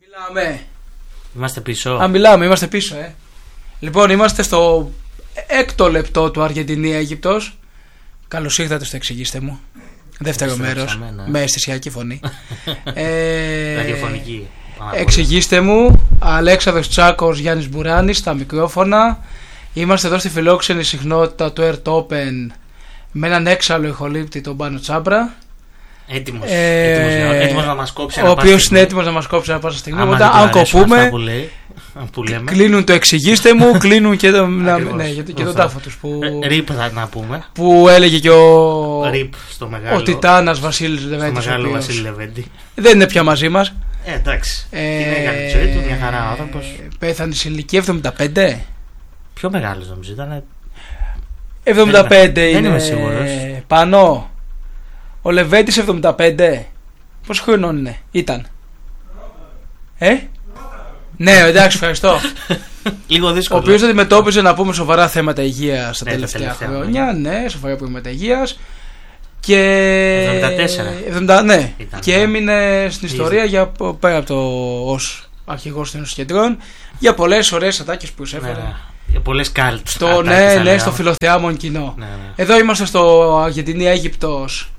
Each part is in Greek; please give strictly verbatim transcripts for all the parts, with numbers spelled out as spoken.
Μιλάμε. Είμαστε πίσω. Α, μιλάμε, είμαστε πίσω, ε. Λοιπόν, είμαστε στο έκτο λεπτό του Αργεντινή-Αίγυπτος. Καλώς ήρθατε στο Εξηγήστε μου. Δεύτερο μέρος. Με αισθησιακή φωνή. ε, Ραδιοφωνική. Εξηγήστε μου. Αλέξανδρος Τσάκος, Γιάννης Μπουράνης στα μικρόφωνα. Είμαστε εδώ στη φιλόξενη συχνότητα του Earth Open με έναν έξαλλο ηχολήπτη, τον Πάνο Τσάμπρα. Έτοιμος, ε, έτοιμος, έτοιμος να μας κόψει. Ο οποίος είναι έτοιμος να μας κόψει ανά πάσα στιγμή. Οπότε, αν κοπούμε, που λέει, που κλείνουν το Εξηγήστε μου, κλείνουν και, το, να, ναι, και, και τον τάφο τους. Που, Ρίπ θα να πούμε. Που έλεγε και ο, Ρίπ στο μεγάλο, ο Τιτάνας Βασίλης Λεβέντης. Στο μεγάλο Βασίλη Λεβέντη. Δεν είναι πια μαζί μας. Ε, εντάξει. Ε, είναι για τη ζωή του, μια χαρά άνθρωπος. Πέθανε σε ηλικία εβδομήντα πέντε. Πιο μεγάλος νομίζω ήταν. εβδομήντα πέντε δεν, είναι. Δεν είμαι σίγουρος. Πάνω. Ο Λεβέντης εβδομήντα πέντε. Πόσο χρονών είναι, ήταν? Ε? Ναι, εντάξει, ευχαριστώ. Λίγο δύσκολο. Ο οποίος αντιμετώπιζε, να πούμε, σοβαρά θέματα υγείας στα ναι, τελευταία, τελευταία χρόνια. χρόνια. Ναι, σοβαρά προβλήματα υγείας. Και. εβδομήντα τέσσερα. εβδομήντα, ναι. Ήταν, και ναι. έμεινε στην ιστορία για, πέρα από το ως αρχηγός των κεντρών, για πολλές ωραίες ατάκες που εισέφερε. Ναι, ναι. Για πολλές κάλτ. Στο, ναι, ναι, στο φιλοθεάμον κοινό. Ναι, ναι. Εδώ είμαστε στο Αργεντινή-Αίγυπτος,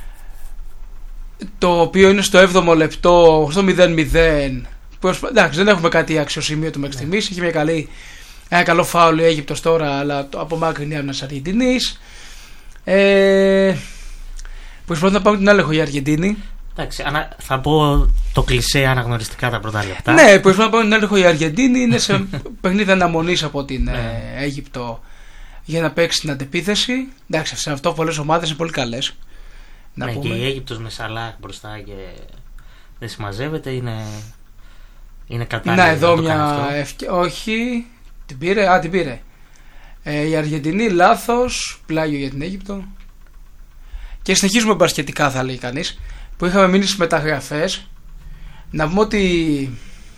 το οποίο είναι στο έβδομο λεπτό, στο μηδέν μηδέν. Εντάξει, δεν έχουμε κάτι αξιοσημείωτο μέχρι ναι. στιγμής. Έχει μια καλή, ένα καλό φάουλ η Αίγυπτος τώρα, αλλά απομάκρυνε από ένας Αργεντινής. Ε, που εισπράττουν να πάμε την έλεγχο η Αργεντίνη. Εντάξει, ανα... θα πω το κλισέ αναγνωριστικά τα πρώτα λεπτά. Ναι, που εισπράττουν να πάμε την έλεγχο η Αργεντίνη. Είναι σε παιχνίδι αναμονής από την ναι. ε, Αίγυπτο για να παίξει την αντεπίθεση. Εντάξει, σε αυτό πολλές ομάδες είναι πολύ καλές. Να ναι, πούμε. Και η Αίγυπτος με Σαλάχ μπροστά και δεν συμμαζεύεται, είναι, είναι κατάλληλο. Να, εδώ μια ευκαι... όχι, την πήρε, α, την πήρε. Ε, η Αργεντινή λάθος, πλάγιο για την Αίγυπτο. Και συνεχίζουμε μπασκετικά, θα λέει κανείς, που είχαμε μείνει στις μεταγραφές. Να πούμε ότι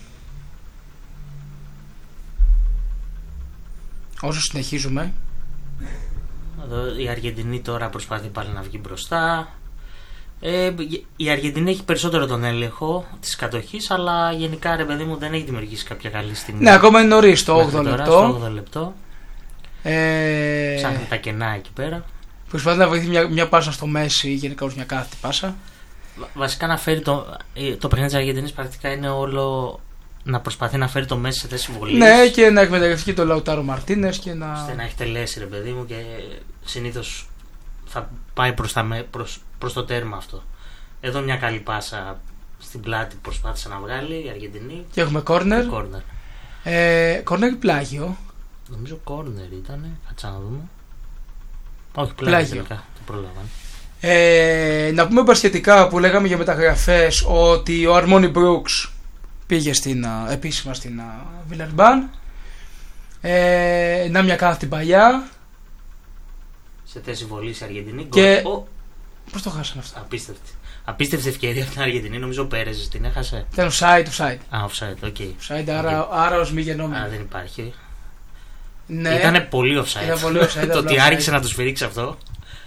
όσο συνεχίζουμε, εδώ η Αργεντινή τώρα προσπαθεί πάλι να βγει μπροστά. Ε, η Αργεντινή έχει περισσότερο τον έλεγχο της κατοχής, αλλά γενικά, ρε παιδί μου, δεν έχει δημιουργήσει κάποια καλή στιγμή. Ναι, ακόμα είναι νωρίς, το όγδοο λεπτό. Στο όγδοο λεπτό. Ε... Ψάχνει τα κενά εκεί πέρα. Προσπαθεί να βοηθεί μια, μια πάσα στο μέση ή γενικά ως μια κάθετη πάσα. Βασικά να φέρει το, το παιχνίδι της Αργεντινής πρακτικά είναι όλο να προσπαθεί να φέρει το μέση σε θέση βολής. Ναι, και να εκμεταλλευτεί και τον Λαουτάρο Μαρτίνες και να. Ώστε να έχει τελέσει, ρε παιδί μου, και συνήθως θα πάει προς, τα, προς, προς το τέρμα αυτό. Εδώ μια καλή πάσα στην πλάτη που προσπάθησε να βγάλει η Αργεντινή. Και έχουμε κόρνερ. Ε, κόρνερ ή πλάγιο? Νομίζω κόρνερ ήταν. Κάτσα να δούμε. Όχι, πλάγιο τελικά. Το προλάβανε. Ε, να πούμε μπασκετικά που λέγαμε για μεταγραφές ότι ο Αρμόνι Μπρούξ πήγε στην, επίσημα στην Βιλερμπάν. Ε, να μια κάθετη παλιά. Σε θέση βολής η Αργεντινή. Και... Oh. Πώς το χάσανε αυτά? Απίστευτη. Απίστευτη ευκαιρία από την Αργεντινή. Νομίζω ο Πέρεζ την έχασε. Ήταν offside, offside. Α, offside, οκ. Okay. Offside, άρα, okay. άρα ως μη γενόμενο. Α, δεν υπάρχει. Ναι. Ήτανε πολύ offside. Ήταν πολύ offside. Το ότι άρχισε να του σφυρίξει αυτό.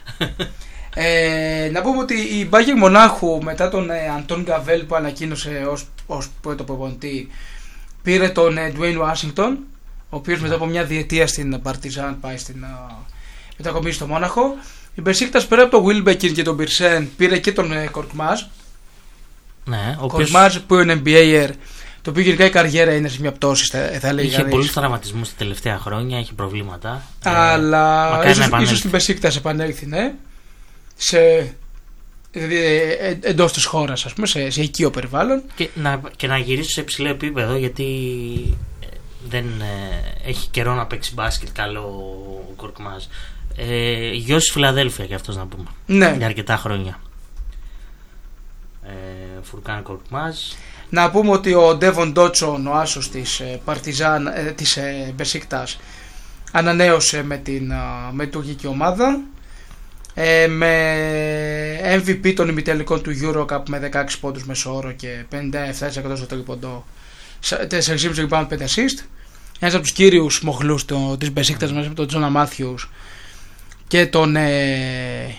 Ε, να πούμε ότι η Μπάγερ Μονάχου, μετά τον ε, Αντών Γκαβέλ που ανακοίνωσε ως, ως πρώτο προπονητή, πήρε τον ε, Dwayne Washington, ο οποίος μετά από μια διετία στην Παρτιζάν πάει στην uh, μετακομίσει στο Μόναχο. Η Μπεσίκτας, πέρα από τον Wilbekin και τον Μπιρσέν, πήρε και τον ε, Κορκμάζ. Ναι, ο Κορκμάζ που είναι N B A-er, το οποίο γενικά η καριέρα είναι σε μια πτώση, θα, θα λέγει. Είχε πολλούς τραυματισμούς τα τελευταία χρόνια, έχει προβλήματα. Αλλά ε, ίσως, ίσως την Μπεσίκτας επανέλθει, ναι. Σε, δηλαδή, ε, εντός της χώρας, ας πούμε, σε, σε οικείο περιβάλλον. Και να, και να γυρίσει σε υψηλό επίπεδο, γιατί δεν ε, έχει καιρό να παίξει μπάσκετ καλό ο Κορκμάζ. Ε, γιος της Φιλαδέλφια και αυτός, να πούμε. Ναι. Για αρκετά χρόνια. Ε, Φουρκάν Κορκμάζ. Να πούμε ότι ο Ντέβον Ντότσον, ο άσος της Παρτιζάν, ε, της ε, Μπεσίκτας, ανανέωσε με την, με την τουρκική ομάδα. Ε, με εμ βι πι των ημιτελικών του Eurocup με δεκαέξι πόντους μεσόωρο και πενήντα επτά τοις εκατό στο τρίποντο, τέσσερα κόμμα πέντε rebound, πέντε assist. Ένας από τους κύριους μοχλούς το, της Μπεσίκτας μαζί με τον Τζόνα Μάθιους και τον ε,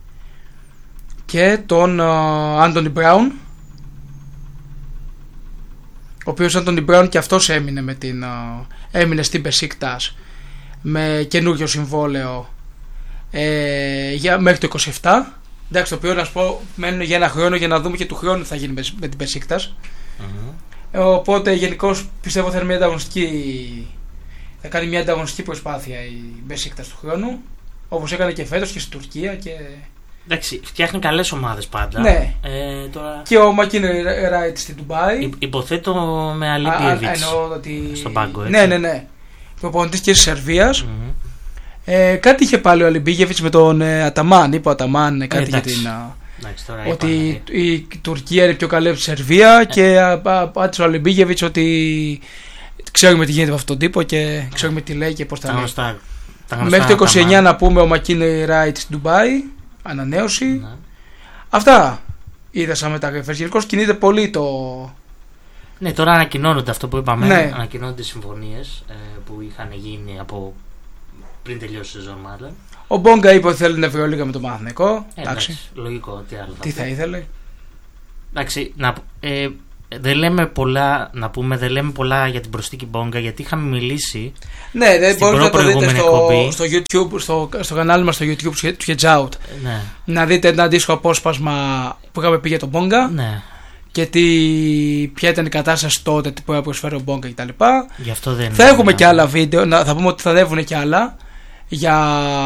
και τον Άντονι Μπράουν. οποίος Άντονι Μπράουν και αυτός έμεινε, με την, έμεινε στην Μπεσίκτας με καινούριο συμβόλαιο ε, για, μέχρι το είκοσι επτά. Εντάξει, το οποίο να σου πω μένουν για ένα χρόνο για να δούμε και του χρόνου τι θα γίνει με την Μπεσίκτας. Mm-hmm. ε, οπότε γενικώς πιστεύω θα είναι μια ανταγωνιστική, θα κάνει μια ανταγωνιστική προσπάθεια η Μπεσίκτας του χρόνου, όπως έκανε και φέτος και στην Τουρκία και... Εντάξει, φτιάχνει καλές ομάδες πάντα. Ναι. Ε, τώρα... Και ο Μακίνερ Ράιτ στην Ντουμπάι. Υ, υποθέτω με Αλίμπιεβιτς ότι... στον πάγκο, έτσι. Ναι, ναι, ναι. Προπονητής και της Σερβίας. Mm-hmm. Ε, κάτι είχε πάλι ο Αλίμπιεβιτς με τον ε, Αταμάν. Είπε ο Αταμάν κάτι ε, για την. Εντάξει, τώρα ότι είπα, η, η Τουρκία είναι πιο καλή από τη Σερβία. Ε. Και απάντησε ο Αλίμπιεβιτς ότι ξέρουμε τι γίνεται με αυτόν τον τύπο και ξέρουμε τι λέει και πώς τα λέει. Μέχρι το είκοσι εννιά να πούμε ο Μακίνερ Ράιτ στην Ντουμπάι. Ανανέωση. Ναι. Αυτά είδα σαν μεταγραφές. Γενικώς κινείται πολύ το. Ναι, τώρα ανακοινώνονται αυτό που είπαμε. Ναι. Ανακοινώνονται συμφωνίες ε, που είχαν γίνει από πριν τελειώσει η σεζόν, μάλλον. Ο Μπόγκα είπε ότι θέλει να Ευρωλίγα με τον Παναθηναϊκό. Ε, εντάξει, λογικό. Τι άλλο θα Τι πει. θα ήθελε. Εντάξει, να, ε, δεν λέμε πολλά, να πούμε, δεν λέμε πολλά για την προσθήκη Μπόγκα, γιατί είχαμε μιλήσει. Ναι, δεν μπορείτε να το δείτε στο, στο YouTube, στο, στο κανάλι μας στο YouTube του Hedge Out. Ναι. Να δείτε ένα αντίστοιχο απόσπασμα που είχαμε πει για τον Μπόγκα. Ναι. Και τι, ποια ήταν η κατάσταση τότε, τι μπορεί να προσφέρει ο Μπόγκα κτλ. Γι' αυτό δεν θα έχουμε και άλλα βίντεο, να, θα πούμε ότι θα ανέβουν και άλλα για,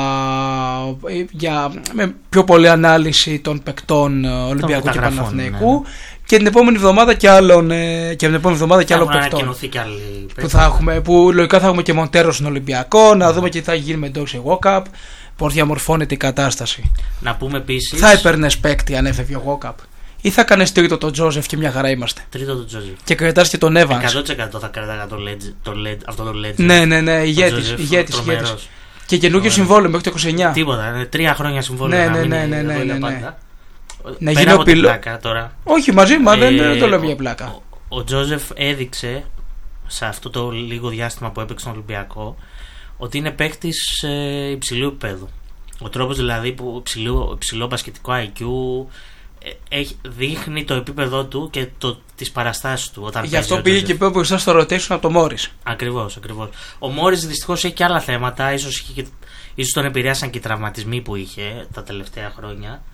για με πιο πολλή ανάλυση των παικτών Ολυμπιακού και Παναθηναϊκού. Ναι. Και την επόμενη εβδομάδα και άλλων, και την επόμενη εβδομάδα και άλλων παικτών. Που, θα έχουμε, που λογικά θα έχουμε και Μοντέρο στον Ολυμπιακό, να δούμε και τι θα γίνει με Ντόξι Walkup, πώς διαμορφώνεται η κατάσταση. Να πούμε επίσης. Θα έπαιρνε παίκτη αν έφευγε ο Walkup. Ή θα κάνει τρίτο τον Τζόζεφ και μια χαρά είμαστε. Τρίτο τον Τζόζεφ. Και κρατάς και τον Evans. εκατό τοις εκατό θα κρατάγα το legend, το legend, αυτό το legend. Ναι, ναι, ναι, ηγέτης. ηγέτης, ηγέτης. Και καινούργιο συμβόλαιο μέχρι το είκοσι εννιά. Τίποτα, είναι τρία χρόνια συμβόλαιο. Ναι, να ναι, μείνει ναι, ναι, ναι, ναι. Πάντα. Να γίνει ο πιλό. Τώρα. Όχι, μαζί μα, ε, δεν το λέω μια πλάκα. Ο, ο Τζόζεφ έδειξε σε αυτό το λίγο διάστημα που έπαιξε στον Ολυμπιακό ότι είναι παίκτης ε, υψηλού επίπεδου. Ο τρόπος δηλαδή που υψηλό, υψηλό μπασκετικό άι κιου έχει, δείχνει το επίπεδό του και το, τις παραστάσεις του όταν γι' αυτό πήγε και πέρα μπροστά στο rotation από τον Μόρις. Ακριβώς, ακριβώς. Ο Μόρις δυστυχώς έχει και άλλα θέματα. Ίσως, και, ίσως τον επηρέασαν και οι τραυματισμοί που είχε τα τελευταία χρόνια.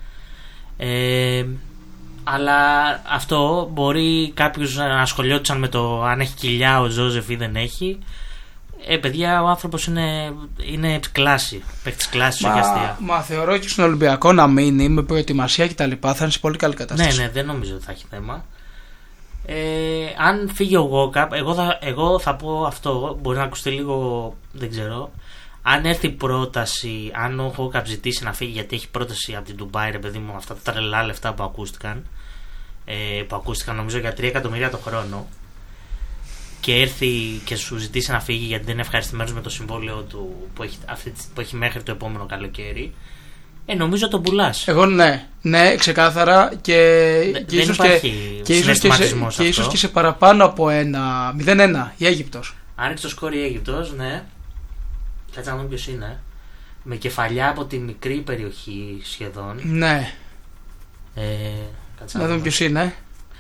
Ε, αλλά αυτό μπορεί κάποιους να ασχολιόντουσαν με το αν έχει κοιλιά ο Ζόζεφ ή δεν έχει. Ε, παιδιά, ο άνθρωπος είναι, είναι κλάση. Παίκτης κλάση, όχι αστεία. Μα θεωρώ και στον Ολυμπιακό να μείνει με προετοιμασία και τα λοιπά θα είναι σε πολύ καλή κατάσταση. Ναι, ναι, δεν νομίζω ότι θα έχει θέμα. Ε, αν φύγει ο Walkup, εγώ θα, εγώ θα πω αυτό. Μπορεί να ακουστεί λίγο, δεν ξέρω. Αν έρθει πρόταση, αν ο Walkup ζητήσει να φύγει γιατί έχει πρόταση από την Ντουμπάι, ρε παιδί μου, αυτά τα τρελά λεφτά που ακούστηκαν. Ε, που ακούστηκαν νομίζω για τρία εκατομμύρια το χρόνο. Και έρθει και σου ζητήσει να φύγει γιατί δεν είναι ευχαριστημένος με το συμβόλαιο του που έχει, αυτή, που έχει μέχρι το επόμενο καλοκαίρι, ε, νομίζω τον πουλάς. Εγώ ναι, ναι, ξεκάθαρα και, Δε, και, ίσως, και, και, ίσως, και, σε, και ίσως και σε παραπάνω από ένα μηδέν ένα η Αίγυπτος. Άνοιξε το σκόρ η Αίγυπτος, ναι. Κάτσε να δούμε ποιος είναι. Με κεφαλιά από τη μικρή περιοχή σχεδόν. Ναι. Ε, να δούμε ποιος είναι.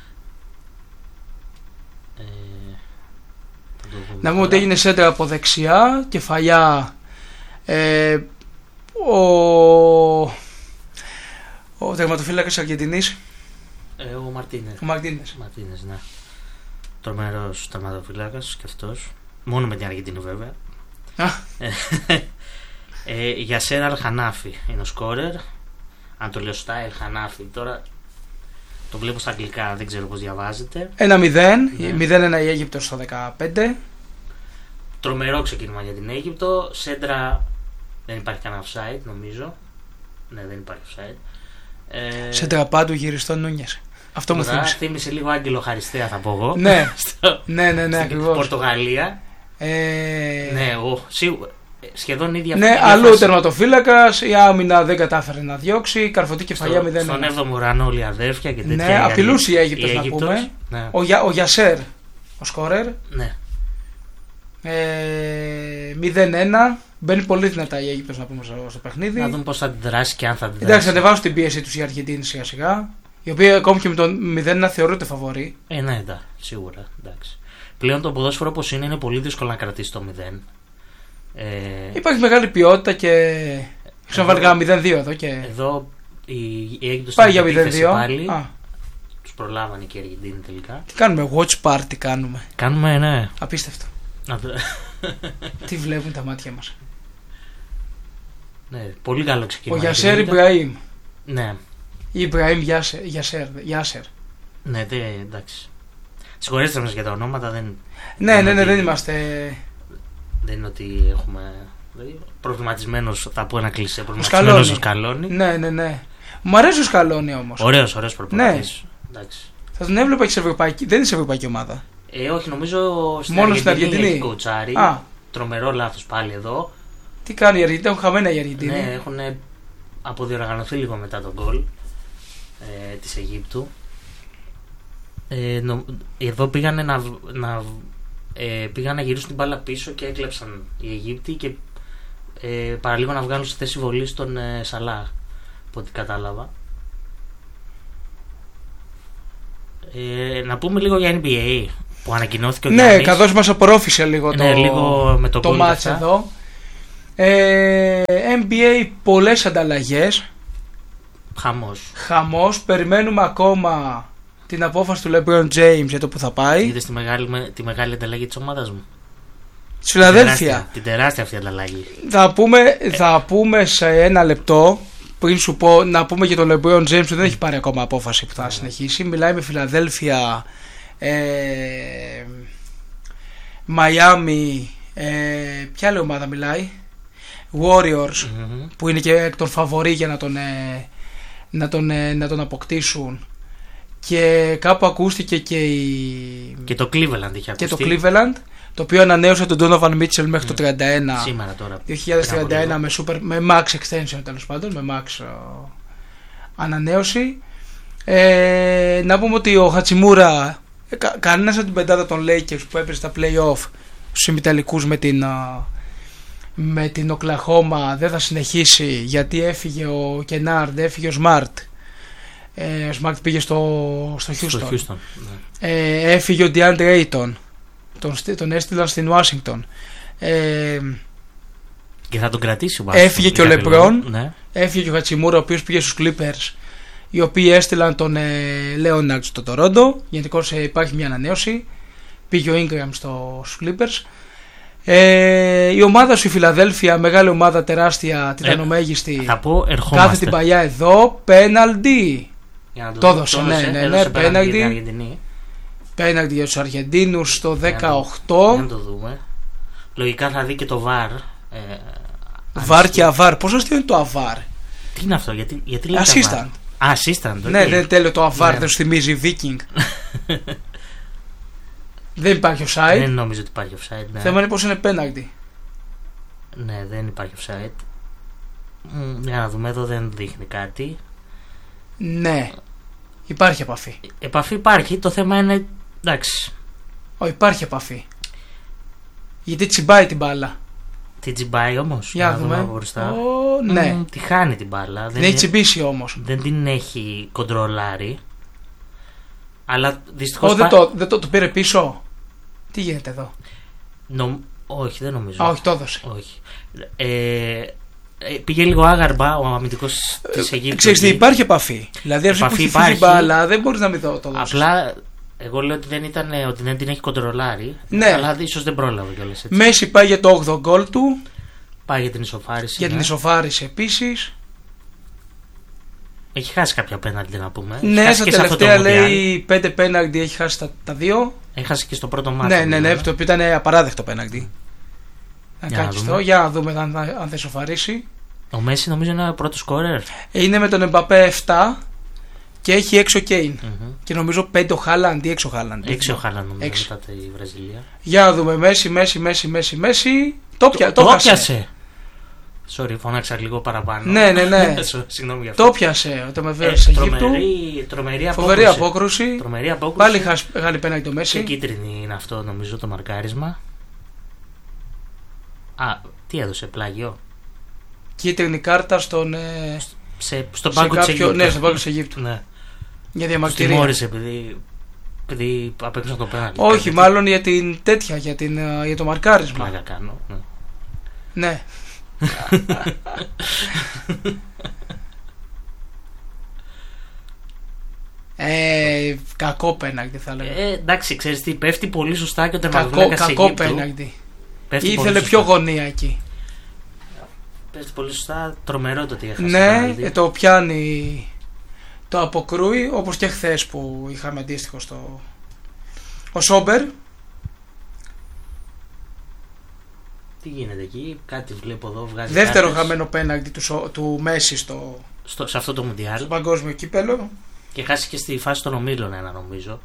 Να πούμε ότι έγινε σέντρα από δεξιά, κεφαλιά ε, ο, ο τερματοφύλακας Αργεντινής ε, ο Μαρτίνες. Ο Μαρτίνες. Μαρτίνες, ναι. Τρομερός τερματοφύλακας και αυτός. Μόνο με την Αργεντινή βέβαια. ε, για Σέρα Αλχανάφη είναι ο σκόρερ. Αν το λέω σωστά, Αλχανάφη. Τώρα το βλέπω στα αγγλικά, δεν ξέρω πώς διαβάζεται. ένα μηδέν, ναι. μηδέν ένα η Αίγυπτος στο δεκαπέντε. Τρομερό ξεκίνημα για την Αίγυπτο. Σέντρα δεν υπάρχει κανένα offside νομίζω. Ναι, δεν υπάρχει offside. Ε, Σέντρα πάντου γυριστό Νούνιες. Αυτό μου θύμισε. Θύμισε λίγο Άγγελο Χαριστέα θα πω εγώ. Ναι, στο, ναι, ναι, ναι, ακριβώς. Πορτογαλία. Ε... Ναι, ο, σίγουρα. Σχεδόν ίδια. Ναι, αλλού τερματοφύλακας, η άμυνα δεν κατάφερε να διώξει, καρφωτή κεφαλιά μηδέν ένα. Στον έβδομο ουρανό όλοι οι αδέρφια και τέτοια. Ναι, απειλούσε η Αίγυπτος να πούμε. Ναι. Ο, Για, ο Γιασέρ, ο σκόρερ. Ναι. Ε, μηδέν ένα. Μπαίνει πολύ δυνατά η Αίγυπτος να πούμε στο, στο παιχνίδι. Να δούμε πώς θα αντιδράσει και αν θα αντιδράσει. Εντάξει, θα ανεβάσουν την πίεση τους οι Αργεντίνοι σιγά σιγά. Η οποία ακόμη και με τον μηδέν ένα θεωρείται φαβορί. Ε, ναι, εντάξει, σίγουρα. Εντάξει. Πλέον το ποδόσφαιρο όπως είναι, είναι πολύ δύσκολο να κρατήσει το μηδέν. Ε, Υπάρχει μεγάλη ποιότητα και. Ξαναβάλει κανένα μηδέν δύο εδώ και. Εδώ η, η έκδοση πάει για μηδέν δύο. Πάλι. Τους προλάβανε και οι Αργεντίνοι τελικά. Τι κάνουμε, watch party κάνουμε. Κάνουμε, ναι. Απίστευτο. Τι βλέπουν τα μάτια μας. Ναι, πολύ καλό ξεκίνημα. Ο Γιασέρ Ιμπραήμ. Ναι. Ιμπραήμ Γιάσερ. Ναι, δε, εντάξει. Συγχωρέστε μας για τα ονόματα. Δεν... Ναι, ναι, ναι, δεν είμαστε. Δεν είναι ότι έχουμε. Προβληματισμένος, θα πω ένα κλεισέ. Προβληματισμένος ο Σκαλόνι. Ναι, ναι, ναι. Μου αρέσει ο Σκαλόνι όμως. Ωραίος, ωραίος προπονητής. Ναι. Θα τον έβλεπα και σε ευρωπαϊκή. Δεν είναι σε ευρωπαϊκή ομάδα. Ε, όχι, νομίζω στην μόνο Αργεντινή στην Αργεντινή. Έχει κοουτσάρει. Τρομερό λάθος πάλι εδώ. Τι κάνει η Αργεντινή, έχουν χαμένα η Αργεντινή. Ναι, έχουν αποδιοργανωθεί λίγο μετά τον γκολ ε, της Αιγύπτου. Ε, νο, εδώ πήγανε να, να, ε, πήγαν να γυρίσουν την μπάλα πίσω και έκλεψαν οι Αιγύπτιοι και ε, παραλίγο να βγάλουν στη θέση βολής τον ε, Σαλάχ, από ό,τι κατάλαβα. Ε, να πούμε λίγο για N B A που ανακοινώθηκε ο ναι, Γιάννης. Ναι, καθώς μας απορρόφησε λίγο ναι, το, λίγο με το, το μάτς εδώ. Ε, N B A πολλές ανταλλαγές. Χαμός. Χαμός. Περιμένουμε ακόμα την απόφαση του LeBron James για το που θα πάει. Είδες τη μεγάλη, τη μεγάλη ανταλλαγή της ομάδας μου. Στη Φιλαδέλφια. Την τεράστια αυτή ανταλλαγή. Θα πούμε, θα πούμε σε ένα λεπτό. Πριν σου πω να πούμε για τον LeBron James που δεν έχει πάρει ακόμα απόφαση που θα yeah. συνεχίσει. Μιλάει με Φιλαδέλφια, Μαϊάμι, ε, ε, ποια άλλη ομάδα μιλάει, Warriors, mm-hmm. που είναι και εκ των φαβορί για να τον, ε, να, τον, ε, να τον αποκτήσουν. Και κάπου ακούστηκε και η... και το Cleveland είχε ακουστεί. Και το Cleveland, το οποίο ανανέωσε τον Donovan Mitchell μέχρι mm. το τριάντα ένα. Σήμερα τώρα. δύο χιλιάδες τριάντα ένα με, super, με max extension τέλος πάντων, με max uh, ανανέωση. Ε, να πούμε ότι ο Χατσιμούρα, κα, κανένας από την πεντάδα των Lakers που έπαιζε στα play-off στους ημιτελικούς με την, uh, με την Οκλαχώμα δεν θα συνεχίσει γιατί έφυγε ο Κενάρντ, έφυγε ο Smart. Ε, ο Smart πήγε στο, στο Houston. Στο Houston ναι. ε, έφυγε ο DeAndre Ayton. Τον, τον έστειλαν στην Ουάσιγκτον. Ε, και θα τον κρατήσει ο έφυγε και ο Λεμπρόν. Ναι. Έφυγε και ο Χατσιμούρα, ο οποίος πήγε στους Clippers, οι οποίοι έστειλαν τον ε, Leonard στο Τορόντο. Γενικώς ε, υπάρχει μια ανανέωση. Πήγε ο Ingram στο, στους Clippers. Ε, η ομάδα σου η Φιλαδέλφια, μεγάλη ομάδα, τεράστια, τιτανομέγιστη. Ε, θα πω, ερχόμαστε. Κάθε την παλιά εδώ, πέναλτι. Το έδωσε, ναι, ναι, ναι, πέναλτι. Πέναλτι για τους Αργεντίνους στο δεκαοκτώ. Να το δούμε. Λογικά θα δει και το βαρ. Ε, βαρ και αβάρ. Πόσο αστείο είναι το αβάρ? Τι είναι αυτό, γιατί, γιατί λέει assistant. Α, assistant. Okay. Ναι, δεν τέλειο το αβάρ, ναι. Δεν σου θυμίζει Viking. Δεν υπάρχει offside. Δεν νομίζω ότι υπάρχει offside. Ναι. Θέμα είναι πως είναι πέναλτι. Ναι, δεν υπάρχει offside. Για να δούμε, εδώ δεν δείχνει κάτι. Ναι. Υπάρχει επαφή. Επαφή υπάρχει, το θέμα είναι. Εντάξει. Ω, υπάρχει επαφή. Γιατί τσιμπάει την μπάλα. Τι τσιμπάει όμως? Για να δούμε. δούμε μπροστά. Ο, ναι. Mm, τη χάνει την μπάλα. Δεν, δεν έχει τσιμπήσει όμως. Δεν την έχει κοντρολάρει. Αλλά δυστυχώς. Ω, δεν, το, δεν το, το πήρε πίσω. Τι γίνεται εδώ? Νο, όχι, δεν νομίζω. Α, όχι, το έδωσε. Όχι. Ε, πήγε λίγο άγαρμα ο αμυντικός της Αιγύπτου. Ξέρεις τι, υπάρχει επαφή. Δηλαδή, αυτή που έχει φύγει μπάλα, δεν μπορείς να μην το δώσεις. Απλά. Εγώ λέω ότι δεν, ήταν, ότι δεν την έχει κοντρολάρει. Ναι. Αλλά ίσως δεν πρόλαβε κιόλας. Μέση πάει για το όγδοο γκολ του. Πάει για την ισοφάριση. Για ναι. την ισοφάριση επίσης. Έχει χάσει κάποια πέναλτι να πούμε. Ναι, στα τελευταία λέει πέντε πέναλτι έχει χάσει τα, τα δύο. Έχει χάσει και στο πρώτο μάτι. Ναι, ναι, ναι, το οποίο ήταν απαράδεκτο πέναλτι. Να για να δούμε αν, αν θα ισοφαρίσει. Ο Μέση νομίζω είναι ο πρώτος σκόρερ. Είναι με τον Εμπαπέ επτά. Και έχει έξω Κέιν. Mm-hmm. Και νομίζω πέντε ο Χάλαντ ή έξι ο Χάλαντ. έξι ο Χάλαντ νομίζω μετά τη Βραζιλία. Για να δούμε. Μέση, Μέση, Μέση, Μέση, Μέση. Το, πια, το, το πιάσε. Sorry, φώναξα λίγο παραπάνω. Ναι, ναι, ναι. Συγγνώμη για αυτό. Το πιάσε όταν με φέρει σε Αιγύπτου. Τρομερή Φοβερή απόκρουση. Τρομερή απόκρουση. Πάλι χάνει πέναλτι το Μέση. Και κίτρινη είναι αυτό νομίζω το μαρκάρισμα. Α, τι έδωσε, πλάγιο. Κίτρινη κάρτα στον. Σε, στον πάγκο της Αιγύπτου. Ναι, στον πάγκο της Αιγύπτου. Ναι. Για Τους διαμαρτυρία. τιμώρησε επειδή, επειδή απέξαν το πέναλτι. Όχι, κάτι. μάλλον για την τέτοια, για, την, ε, για το μαρκάρισμα. Πλάκα κάνω. Ναι. Ναι. ε, κακό πέναλτι θα λέγαμε. Ε, εντάξει, ξέρεις τι, πέφτει πολύ σωστά και ο Κακό, τερματοφύλακας κακό Αιγύπτου. πέναλτι. Πέφτει Ήθελε πολύ πιο σωστά. γωνία εκεί. Πέφτει πολύ σωστά, τρομερό το ότι έχασε. Ναι, πέναλτι. ε, το πιάνει, το αποκρούει, όπως και χθες που είχαμε αντίστοιχο στο... Ο Σόμπερ. Τι γίνεται εκεί, κάτι βλέπω εδώ, βγάζει. Δεύτερο κάρτες. χαμένο πέναλτι του, Σο- του Μέση στο, Στο, σε αυτό το Μουντιάλ. στο παγκόσμιο κύπελο. Και χάσει και στη φάση των ομίλων ένα νομίζω.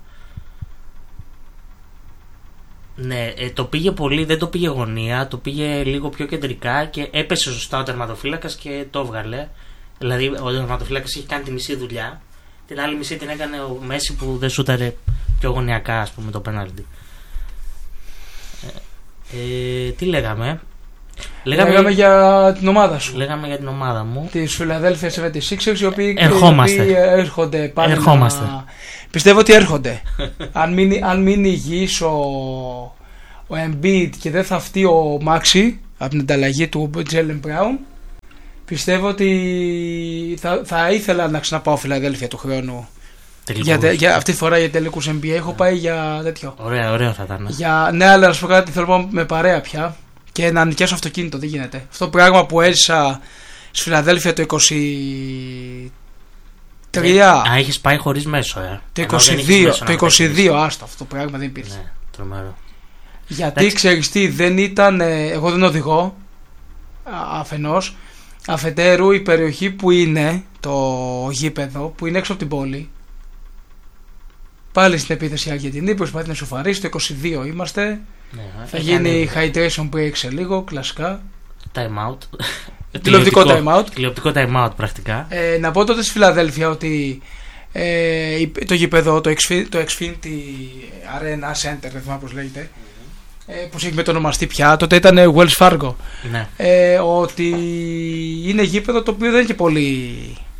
Ναι, ε, το πήγε πολύ, δεν το πήγε γωνία, το πήγε λίγο πιο κεντρικά και έπεσε σωστά ο τερματοφύλακας και το έβγαλε. Δηλαδή ο τερματοφύλακας είχε κάνει τη μισή δουλειά. Την άλλη μισή την έκανε ο Μέση που δεν σούταρε πιο γωνιακά, ας πούμε, το πέναλτι. Ε, ε, τι λέγαμε. Λέγαμε, λέγαμε για την ομάδα σου. Λέγαμε για την ομάδα μου. Τη Philadelphia εβδομήντα έξι, οι οποίοι, Ερχόμαστε. οι οποίοι έρχονται πάλι. Ερχόμαστε. Να... Πιστεύω ότι έρχονται. αν, μείνει, αν μείνει υγιής ο, ο Embiid και δεν θα φτύει ο Maxi από την ανταλλαγή του Jaylen Brown, πιστεύω ότι θα, θα ήθελα να ξαναπάω Philadelphia του χρόνου. Για, τε, για αυτή τη φορά για τελικούς N B A. Έχω yeah. πάει για τέτοιο. Ωραία, ωραίο θα ήταν. Για, ναι, αλλά να σου πω κάτι, θέλω να πάω με παρέα πια και να νοικιάσω αυτοκίνητο. Δεν γίνεται. Αυτό το πράγμα που έζησα στη Φιλαδέλφια το είκοσι τρία. Α, έχεις πάει χωρίς μέσο, ε. Το είκοσι δύο, το είκοσι δύο, άστο, αυτό το πράγμα δεν υπήρχε. Ναι, τρομερό. Γιατί ξέρεις τι, δεν ήταν. Εγώ δεν οδηγώ αφενός. Αφετέρου, η περιοχή που είναι το γήπεδο, που είναι έξω από την πόλη. Πάλι στην επίθεση η Αργεντινή, προσπαθεί να σοφαρίσει. Το είκοσι δύο είμαστε. Ναι, θα γίνει hydration break σε λίγο, κλασικά. Time out. Τηλεοπτικό time out. Τηλεοπτικό time out, πρακτικά. Ε, να πω τότε στη Φιλαδέλφια ότι ε, το γήπεδο, το, Xfinity, το Xfinity Arena Center, δεν θυμάμαι πώς λέγεται, mm-hmm. ε, πώς έχει μετονομαστεί πια, τότε ήταν Wells Fargo. Ναι. Ε, ότι είναι γήπεδο το οποίο δεν είναι και πολύ.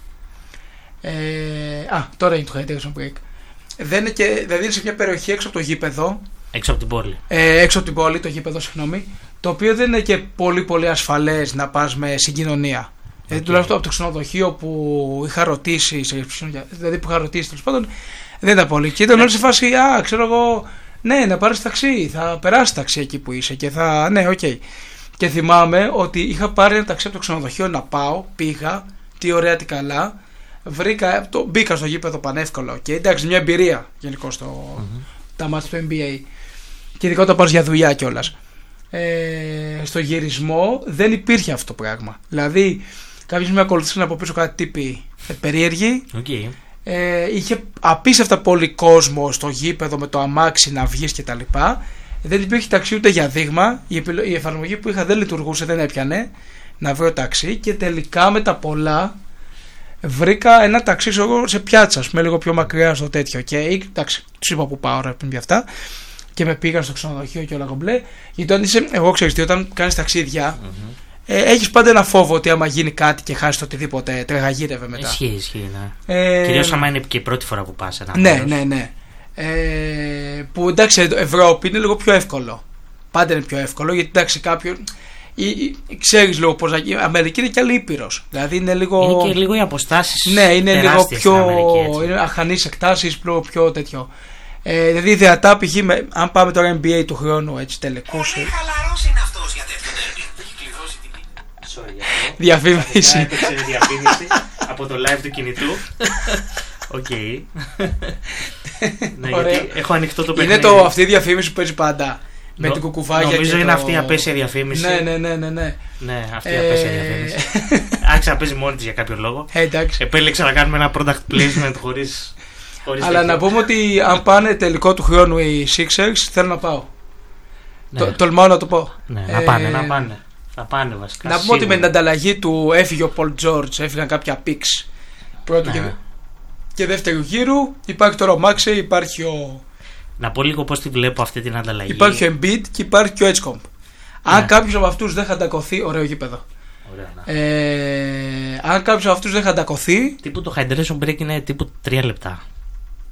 Ε, α, τώρα είναι το hydration break. Δεν είναι και, δηλαδή είναι σε μια περιοχή έξω από το γήπεδο. Έξω από την πόλη. Ε, έξω από την πόλη, το γήπεδο, συγγνώμη. Το οποίο δεν είναι και πολύ πολύ ασφαλές να πας με συγκοινωνία. Okay. Δηλαδή τουλάχιστον από το ξενοδοχείο που είχα ρωτήσει, σε, δηλαδή που είχα ρωτήσει τέλος πάντων, δεν ήταν πολύ. Και ήταν όλοι σε φάση, α, ξέρω εγώ, ναι, να πάρεις ταξί, θα περάσει ταξί εκεί που είσαι και θα, ναι, οκ. Okay. Και θυμάμαι ότι είχα πάρει ένα ταξί από το ξενοδοχείο να πάω, πήγα, τι ωραία, τι καλά. Βρήκα, το, μπήκα στο γήπεδο πανεύκολα. Okay. Εντάξει, μια εμπειρία γενικώ στο, mm-hmm. τα μάτια του N B A. Και ειδικά όταν πας για δουλειά κιόλας. Ε, στο γυρισμό δεν υπήρχε αυτό το πράγμα. Δηλαδή, κάποιος με ακολουθήσαν από πίσω κάτι τύποι ε, περίεργοι. Okay. Ε, είχε απίστευτα πολύ κόσμο στο γήπεδο με το αμάξι να βγεις κτλ. Δεν υπήρχε ταξί ούτε για δείγμα. Η, επιλο... η εφαρμογή που είχα δεν λειτουργούσε, δεν έπιανε να βρω ταξί. Και τελικά με τα πολλά βρήκα ένα ταξί σε πιάτσα, με λίγο πιο μακριά στο τέτοιο. Και εντάξει, τους είπα που πάω ρε πριν αυτά. Και με πήγαν στο ξενοδοχείο και όλα κομπλέ. Γιατί όταν είσαι, εγώ ξέρεις τι, όταν κάνεις ταξίδια, mm-hmm. ε, έχεις πάντα ένα φόβο ότι άμα γίνει κάτι και χάσεις το οτιδήποτε, τρεγαγύρευε μετά. Ισχύει, ισχύει, ναι. Ε, Κυρίως άμα είναι και η πρώτη φορά που πας ένα Ναι, μέρος. ναι, ναι. Ε, που εντάξει, Ευρώπη είναι λίγο πιο εύκολο. Πάντα είναι πιο εύκολο γιατί εντάξει, κάποιον. Ξέρεις λίγο πώς. Η Αμερική είναι κι άλλη ήπειρος. Δηλαδή είναι λίγο. Είναι και λίγο οι αποστάσεις. Ναι, είναι λίγο πιο. Αμερική, είναι αχανείς εκτάσεις, πιο, πιο τέτοιο. Ε, δηλαδή ιδεατά π.χ. αν πάμε τώρα N B A του χρόνου, έτσι τελικούς. Πολύ χαλαρός είναι αυτός για τέτοιο derby. Έχει κλειδώσει την. Sorry για αυτό. Διαφήμιση. Έπαιξε διαφήμιση από το live του κινητού. Οκ. Ναι, γιατί έχω ανοιχτό το παιχνίδι. Είναι το, αυτή η διαφήμιση που παίζει πάντα. Με την κουκουβάγια. Νομίζω και είναι το... αυτή η απέσια διαφήμιση. Ναι, ναι, ναι, ναι, ναι. Ναι, αυτή η Ε, απέσια διαφήμιση. Άρχισε να παίζει μόνη της για κάποιο λόγο. Ε, εντάξει. Επέλεξα να κάνουμε ένα product placement χωρίς. χωρίς Αλλά τέτοιο. να πούμε ότι αν πάνε τελικό του χρόνου οι Sixers, θέλω να πάω. Ναι. Το, τολμάω να το πω. Ναι, να πάνε, να πάνε. Θα πάνε βασικά. Να πούμε ότι με την ανταλλαγή του έφυγε ο Paul George, έφυγαν κάποια picks πρώτου Ναι. και, και δεύτερου γύρου. Υπάρχει τώρα ο Maxey, υπάρχει ο, Να πω λίγο πώς τη βλέπω αυτή την ανταλλαγή. υπάρχει ο Embiid και υπάρχει και ο Edgecomb. Αν Ναι. κάποιος από αυτούς δεν χαντακωθεί, ωραίο γήπεδο. Ωραία, ναι. Ε, αν κάποιος από αυτούς δεν χαντακωθεί, Τύπου το hydration break είναι τύπου τρία λεπτά.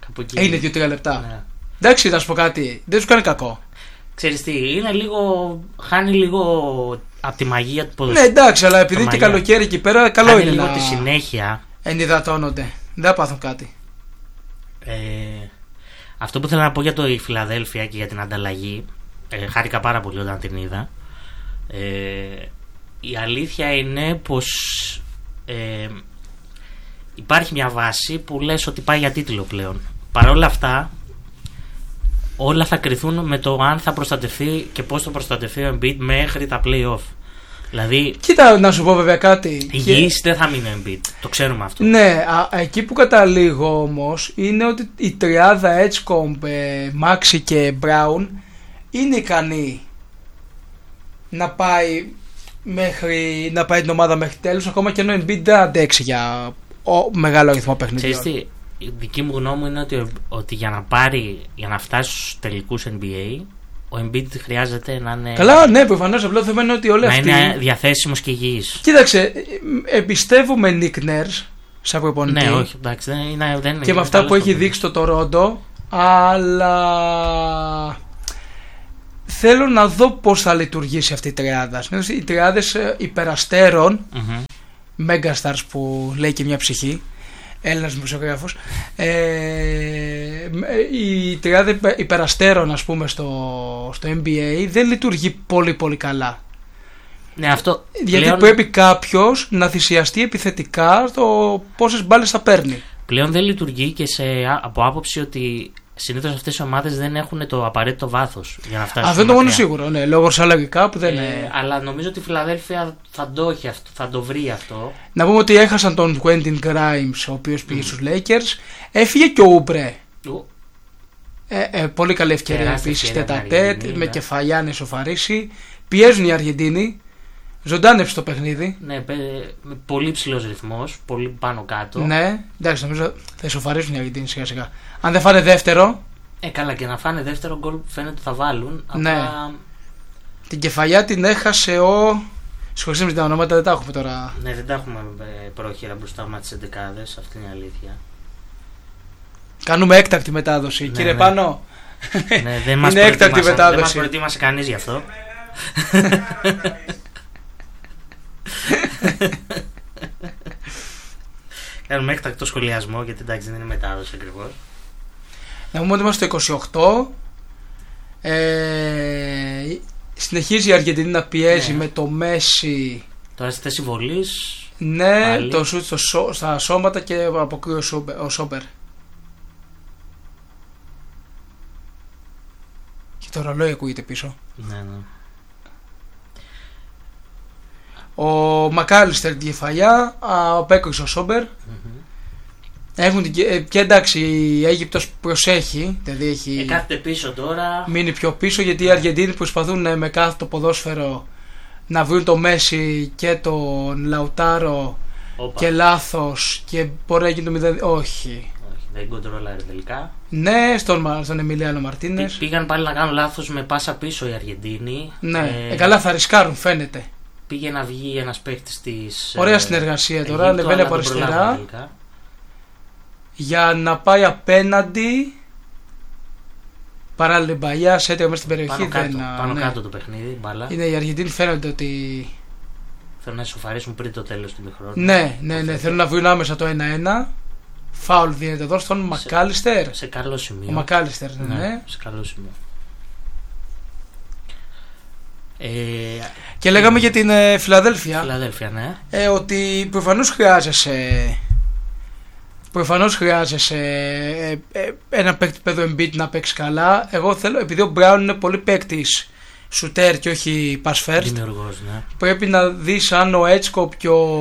Κάπου εκεί. Είναι δύο τρία λεπτά. Ναι. Εντάξει, να σου πω κάτι. Δεν σου κάνει κακό. Ξέρεις τι, είναι λίγο. Χάνει λίγο από τη μαγεία του ποδοσφαίρου. Ναι, εντάξει, αλλά επειδή και καλοκαίρι εκεί πέρα, καλό χάνει είναι λίγο να τη συνέχεια. ενυδατώνονται. Δεν θα πάθουν κάτι. Ε, αυτό που θέλω να πω για το η Φιλαδέλφια και για την ανταλλαγή. Ε, χάρηκα πάρα πολύ όταν την είδα. Ε, η αλήθεια είναι πως ε, υπάρχει μια βάση που λες ότι πάει για τίτλο πλέον. Παρ' όλα αυτά, όλα θα κριθούν με το αν θα προστατευτεί και πώς θα προστατευτεί ο Embiid μέχρι τα play-off. Δηλαδή, κοίτα, να σου πω βέβαια κάτι. Υγιής και... δεν θα μείνει ο Embiid. Το ξέρουμε αυτό. Ναι, α, εκεί που καταλήγω όμως είναι ότι η τριάδα Edgecomb, Maxi και Brown είναι ικανή να πάει, μέχρι, να πάει την ομάδα μέχρι τέλους, ακόμα και ενώ ο Embiid δεν αντέξει για ο, μεγάλο αριθμό παιχνιδιών. Ξέρεις τι, η δική μου γνώμη είναι ότι, ότι για να πάρει, για να φτάσει στους τελικούς N B A, ο Embiid χρειάζεται να είναι. Καλά, ναι, προφανώς. Απλό θέμα είναι ότι όλοι να αυτοί. Να είναι διαθέσιμος και υγιής. Κοίταξε, εμπιστεύομαι Nick Nurse σαν προπονητή. Ναι, όχι, εντάξει, δεν είναι. Δεν είναι και με αυτά που έχει δείξει το Τορόντο, αλλά θέλω να δω πώς θα λειτουργήσει αυτή η τριάδα. Οι τριάδες υπεραστέρων, mm-hmm. Megastars που λέει και μια ψυχή, Έλληνας δημοσιογράφος, ε, η τριάδα υπεραστέρων, ας πούμε, στο, στο N B A δεν λειτουργεί πολύ πολύ καλά. Ναι, αυτό γιατί πλέον... πρέπει κάποιος να θυσιαστεί επιθετικά στο πόσες μπάλες θα παίρνει. Πλέον δεν λειτουργεί και σε, από άποψη ότι συνήθως αυτές οι ομάδες δεν έχουν το απαραίτητο βάθος για να φτάσουν. Αυτό είναι το μόνο σίγουρο, ναι, λόγω σαλαγικά που δεν ε, είναι. Αλλά νομίζω ότι η Φιλαδέλφια θα το έχει αυτό, θα το βρει αυτό. Να πούμε ότι έχασαν τον Quentin Grimes, ο οποίος πήγε mm. στους Lakers. Έφυγε και ο Ούμπρε. Mm. Ε, ε, πολύ καλή ευκαιρία επίσης τέτα-τέτ, με κεφαλιά να ισοφαρίσει. Πιέζουν οι Αργεντίνοι. Ζωντάνεψε το παιχνίδι. Ναι, με πολύ ψηλός ρυθμός, πολύ πάνω κάτω. Ναι, εντάξει, νομίζω θα ισοφαρίσουν οι Αργεντίνοι σιγά σιγά. Αν δεν φάνε δεύτερο. Ε, καλά, και να φάνε δεύτερο γκολ φαίνεται ότι θα βάλουν. Ναι. Απλά... Την κεφαλιά την έχασε ο. Συγχωρείτε με τα ονόματα, δεν τα έχουμε τώρα. Ναι, δεν τα έχουμε πρόχειρα μπροστά μα τις εντεκάδες, αυτή είναι η αλήθεια. Κάνουμε έκτακτη μετάδοση, ναι, κύριε ναι. Πάνο. Ναι, δεν μας είναι έκτακτη μετάδοση. Δεν μας προετοίμασε κανείς γι' αυτό. Κάνουμε έκτακτο σχολιασμό, γιατί εντάξει δεν είναι μετάδοση ακριβώς. Να πούμε ότι είμαστε στο είκοσι οκτώ. Ε, συνεχίζει η Αργεντινή να πιέζει, ναι. Με το Μέση. Τώρα στη θέση βολής. Ναι, πάλι. Το σουτ στο, στα σώματα και αποκρούει ο Σόμπερ, ο Σόμπερ. Και το ρολόι ακούγεται πίσω. Ναι, ναι. Ο Μακάλιστερ την κεφαλιά, ο Πέκοξ ο Σόμπερ. Mm-hmm. Έχουν την, και εντάξει, η Αίγυπτος προσέχει, δηλαδή έχει ε, κάθεται πίσω τώρα. Μείνει πιο πίσω, γιατί οι Αργεντίνοι προσπαθούν με κάθε το ποδόσφαιρο να βρουν το Μέση και τον Λαουτάρο. Οπα. Και λάθος και μπορεί να γίνει το μηδέν. Όχι. Όχι, δεν κοντρόλαρε τελικά. Ναι, στον, στον Εμιλιάνο Μαρτίνες. Πήγαν πάλι να κάνουν λάθος με πάσα πίσω οι Αργεντίνοι. Ναι, ε, ε, καλά θα ρισκάρουν, φαίνεται. Πήγε να βγει ένας παίκτης της. Ωραία συνεργασία τώρα, ανεβαίνει από αριστερά. Για να πάει απέναντι. Παράλληλη μπαλιά, σέτειο μέσα στην περιοχή. Πάνω, δεν, κάτω, πάνω ναι. κάτω το παιχνίδι, μπάλα. Είναι οι Αργεντίνοι, φαίνονται ότι. Θέλουν να ισοφαρίσουν πριν το τέλος του μηχρόνου. Ναι, ναι, ναι. Θέλουν να βρουν άμεσα το ένα ένα. Φάουλ δίνεται εδώ στον Μακάλιστερ. Σε καλό σημείο. Ο Μακάλιστερ, ναι. ναι. Σε καλό σημείο. Ε, και λέγαμε για την ε, Φιλαδέλφια. Φιλαδέλφια, ναι. Ε, ότι προφανώς χρειάζεσαι. Προφανώς χρειάζεσαι ε, ε, ένα παίκτη παιδό Embiid να παίξει καλά. Εγώ θέλω, επειδή ο Μπράουν είναι πολύ παίκτης σουτέρ και όχι pass first, δημιουργός, ναι. Πρέπει να δεις αν ο Έτσκοπ και ο.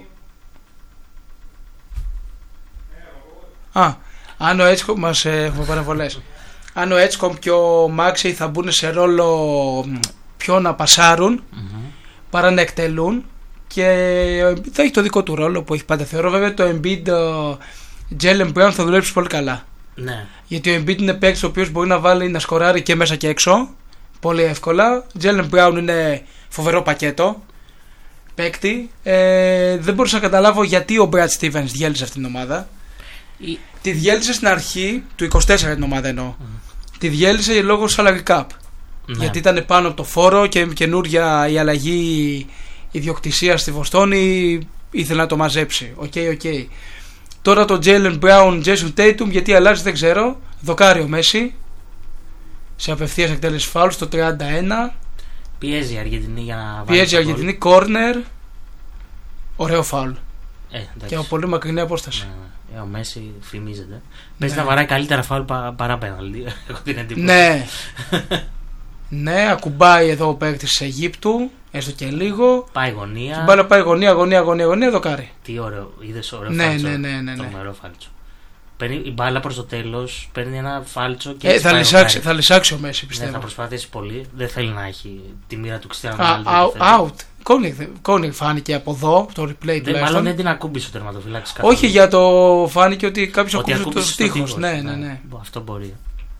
Α, αν ο Έτσκοπ μας ε, έχουμε παραβολές. Αν ο Έτσκοπ και ο Μάξι θα μπουν σε ρόλο πιο να πασάρουν mm-hmm. παρά να εκτελούν. Και θα έχει το δικό του ρόλο που έχει πάντα. Θεωρώ βέβαια το Embiid, ο Jaylen Brown θα δουλέψει πολύ καλά. Ναι. Γιατί ο Embiid είναι παίκτης ο οποίος μπορεί να βάλει να σκοράρει και μέσα και έξω πολύ εύκολα. Jaylen Brown είναι φοβερό πακέτο παίκτη. Ε, δεν μπορούσα να καταλάβω γιατί ο Brad Stevens διέλυσε αυτήν την ομάδα. Η... Τη διέλυσε στην αρχή του είκοσι τέσσερα την ομάδα εννοώ. Mm. Τη διέλυσε λόγω salary cap. Ναι. Γιατί ήταν πάνω από το φόρο και καινούρια η αλλαγή ιδιοκτησία στη Βοστόνη ήθελε να το μαζέψει. Οκ, okay, οκ. Okay. Τώρα το Jaylen Brown, Jason Tatum, γιατί αλλάζει δεν ξέρω. Δοκάρει ο Μέση σε απευθείας εκτέλεση φάουλ στο τριάντα ένα. Πιέζει η Αργεντινή για να βάλει. Πιέζει η Αργεντινή, corner. Ωραίο φάουλ. Ε, και από πολύ μακρινή απόσταση. Ναι, ναι. Ε, ο Μέση φημίζεται. Ναι. Παίζει να βαράει καλύτερα φάουλ πα, παρά πέναλτι. Έχω την εντύπωση. Ναι. Ναι, ακουμπάει εδώ ο παίκτης της Αιγύπτου, έστω και λίγο. Πάει γωνία. Την μπάλα πάει γωνία, γωνία, γωνία, γωνία, δοκάρει. Τι ωραίο, είδες ωραίο ναι, φάλτσο. Ναι, ναι, ναι, ναι. Τρομερό φάλτσο. Παίρνει η μπάλα προς το τέλος, παίρνει ένα φάλτσο και. Ε, θα, λυσάξει, θα λυσάξει ο Μέση, πιστεύω. Ναι, θα προσπαθήσει πολύ. Δεν θέλει να έχει τη μοίρα του Cristiano Ronaldo. Out. Κόνιγκ φάνηκε από εδώ, το replay τουλάχιστον. Μάλλον δεν την ακούμπησε ο τερματοφύλακας. Όχι, για το φάνηκε ότι κάποιος ακούμπησε το στίχος. Ναι, ναι, ναι. Αυτό μπορεί.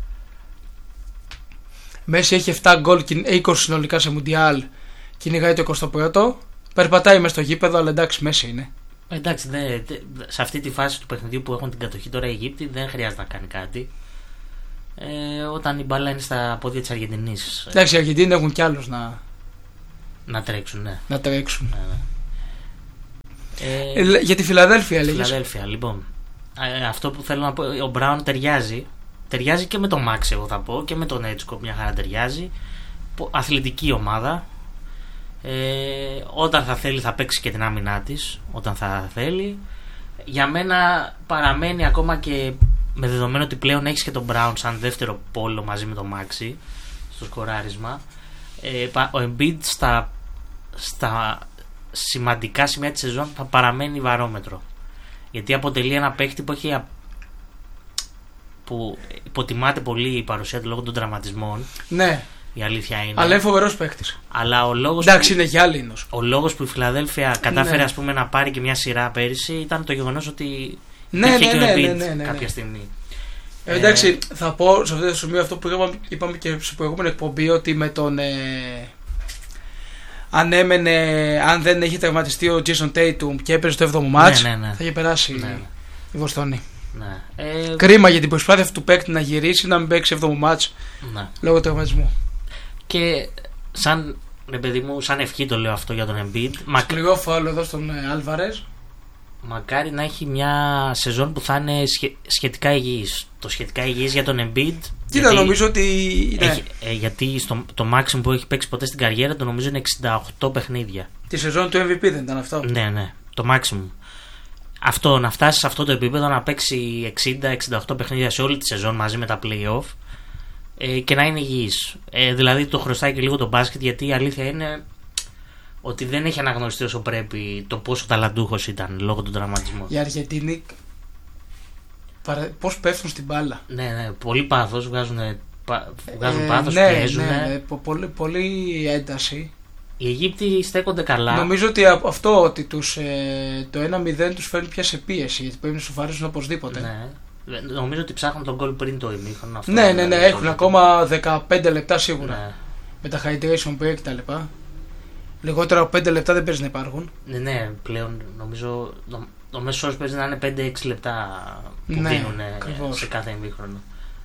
Μέση έχει επτά γκολ και είκοσι συνολικά σε Μουντιάλ. Κυνηγάει το εικοστό πρώτο. Περπατάει μες στο γήπεδο, αλλά εντάξει, Μέση είναι. Εντάξει, δε, δε, σε αυτή τη φάση του παιχνιδιού που έχουν την κατοχή τώρα οι Αιγύπτιοι δεν χρειάζεται να κάνει κάτι. Ε, όταν η μπάλα είναι στα πόδια της Αργεντινής. Εντάξει, οι Αργεντίνοι έχουν κι άλλους να. Να τρέξουν, ναι. Να τρέξουν. Ναι, ναι. Ε, για τη Φιλαδέλφια, λέγες. Φιλαδέλφια, λοιπόν. Ε, αυτό που θέλω να πω, ο Μπράουν ταιριάζει. Ταιριάζει και με τον Μάξ, εγώ θα πω, και με τον Έτσκοπ μια χαρά ταιριάζει. Αθλητική ομάδα. Ε, όταν θα θέλει θα παίξει και την άμυνά της. Όταν θα θέλει. Για μένα παραμένει ακόμα και με δεδομένο ότι πλέον έχεις και τον Μπράουν σαν δεύτερο πόλο μαζί με τον Μάξι στο σκοράρισμα. Ε, ο Embiid στα, στα σημαντικά σημεία της σεζόν θα παραμένει βαρόμετρο. Γιατί αποτελεί ένα παίκτη που έχει που υποτιμάται πολύ η παρουσία του λόγω των τραυματισμών. Ναι. Η αλήθεια είναι. Αλλά είναι φοβερός παίκτης. Αλλά ο λόγος Εντάξει, που, είναι γυάλινος. Ο λόγος που η Φιλαδέλφια κατάφερε, ναι, ας πούμε, να πάρει και μια σειρά πέρυσι ήταν το γεγονός ότι ναι, είχε ναι, και ναι, ο Embiid ναι, ναι, ναι, κάποια ναι. στιγμή. Ε, εντάξει, ε, θα πω σε αυτό το σημείο αυτό που είπαμε, είπαμε και στην προηγούμενη εκπομπή ότι με τον. Ε, αν έμενε, αν δεν είχε τραυματιστεί ο Jason Tatum και έπαιζε στο έβδομο μάτς, ναι, ναι, ναι. θα είχε περάσει ναι, ναι. η Βοστόνη. Ναι. Ε, Κρίμα για την προσπάθεια αυτού του παίκτη να γυρίσει να μην παίξει έβδομο μάτς, ναι, λόγω τραυματισμού. Και σαν, ρε παιδί μου, σαν ευχή το λέω αυτό για τον Embiid. Σκληρό φάουλ εδώ στον Άλβαρες. Μακάρι να έχει μια σεζόν που θα είναι σχε, σχετικά υγιής. Το σχετικά υγιής για τον Embiid. Κοίτα, νομίζω ότι. Ναι. Έχει, ε, γιατί στο, το maximum που έχει παίξει ποτέ στην καριέρα το νομίζω είναι εξήντα οκτώ παιχνίδια. Τη σεζόν του εμ βι πι δεν ήταν αυτό. Ναι, ναι. Το maximum. Αυτό, να φτάσει σε αυτό το επίπεδο, να παίξει εξήντα εξήντα οκτώ παιχνίδια σε όλη τη σεζόν μαζί με τα play-off ε, και να είναι υγιής. Ε, δηλαδή το χρωστάει και λίγο το μπάσκετ, γιατί η αλήθεια είναι ότι δεν έχει αναγνωριστεί όσο πρέπει το πόσο ταλαντούχος ήταν λόγω του τραυματισμού. Οι Αργεντίνοι πώς πέφτουν στην μπάλα. Ναι, ναι, πολύ πάθος, βγάζουν, βγάζουν ε, πάθος, ναι, πιέζουν. Ναι, ναι, πολύ, πολύ ένταση. Οι Αιγύπτιοι στέκονται καλά. Νομίζω ότι αυτό ότι τους, ε, το ένα μηδέν τους φέρνει πια σε πίεση, γιατί πρέπει να σοφαρίσουν οπωσδήποτε. Ναι. Νομίζω ότι ψάχνουν τον γκολ πριν το ημίχρονο. Ναι, ναι, ναι, έχουν ακόμα δεκαπέντε λεπτά σίγουρα. Ναι. Με τα hydration break και τα λοιπά. Λιγότερα από πέντε λεπτά δεν παίζει να υπάρχουν. Ναι, ναι, πλέον νομίζω το, το μέσο όρος παίζει να είναι πέντε έξι λεπτά που ναι, δίνουν ακριβώς. Σε κάθε ημίχρονο.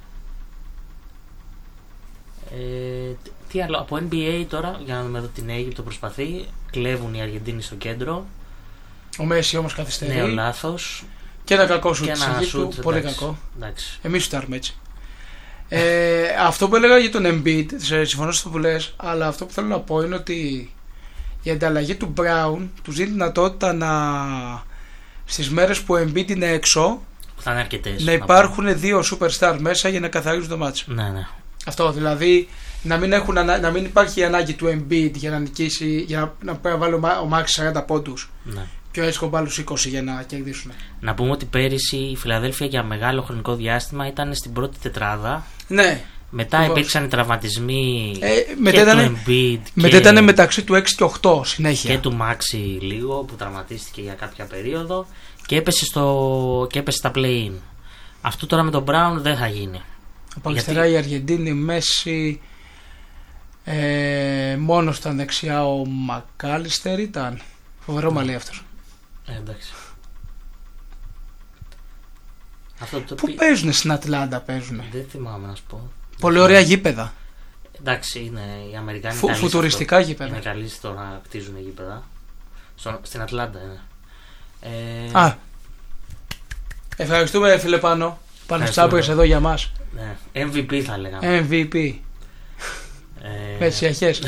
Ε, τι άλλο, από εν μπι έι τώρα, για να δούμε εδώ την Αίγυπτο προσπαθεί. Κλέβουν οι Αργεντίνοι στο κέντρο. Ο Μέση όμως καθυστερεί. Νέο λάθος. Και ένα κακό σουτ της Αιγύπτου, πολύ εντάξει, κακό. εντάξει. Εμείς σουτάρουμε έτσι. ε, αυτό που έλεγα για τον Embiid, συμφωνώ στο που λες, αλλά αυτό που θέλω να πω είναι ότι η ανταλλαγή του Brown του δίνει δυνατότητα να στις μέρες που ο Embiid είναι έξω θα είναι αρκετές, να υπάρχουν να δύο superstar μέσα για να καθαρίζουν το μάτσο. Ναι, ναι. Αυτό δηλαδή, να μην, έχουν, να μην υπάρχει η ανάγκη του Embiid για να νικήσει, για να, να πρέπει να βάλει ο Max σαράντα πόντους. Ναι. Και ο Έσκομπ άλλους είκοσι για να κερδίσουν. Να πούμε ότι πέρυσι η Φιλαδέλφια για μεγάλο χρονικό διάστημα ήταν στην πρώτη τετράδα. Ναι. Μετά Πώς. υπήρξαν τραυματισμοί ε, και ήταν, του Embiid μετά ήταν μεταξύ του έξι και οκτώ συνέχεια. Και του Μάξι λίγο που τραυματίστηκε για κάποια περίοδο και έπεσε, στο, και έπεσε στα play-in. Αυτό τώρα με τον Brown δεν θα γίνει. Από αριστερά η Αργεντίνη, Μέση, ε, μόνο στα δεξιά ο Μακάλιστερ ήταν. Φοβερό μαλλί αυτός. Ε, εντάξει. Αυτό το Πού πι... παίζουν στην Ατλάντα, παίζουν. Δεν θυμάμαι να σου πω. Πολύ ωραία γήπεδα. Εντάξει, είναι οι Αμερικάνοι. Φου, φουτουριστικά γήπεδα. Είναι καλοί στο να κτίζουν γήπεδα. Στο, στην Ατλάντα είναι. Ε... Α. Ευχαριστούμε, φίλε Πάνο. Πάνο Τσάπρες εδώ για μας. Ναι. εμ βι πι θα λέγαμε. εμ βι πι. Ε... Μεσιαχές.